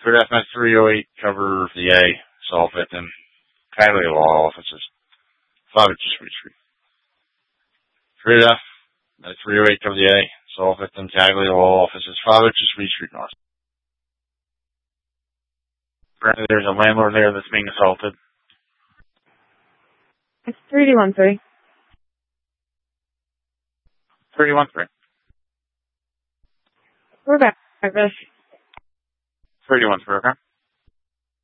Third F 308, cover for the A, assault victim. Taglio Law Offices. 5 inches Street. Third F 308, cover the A, assault victim. Taglio Law Offices. 5 inches Street North. Apparently there's a landlord there that's being assaulted. It's 3013. 3013. We're back, Chris. 3013, okay?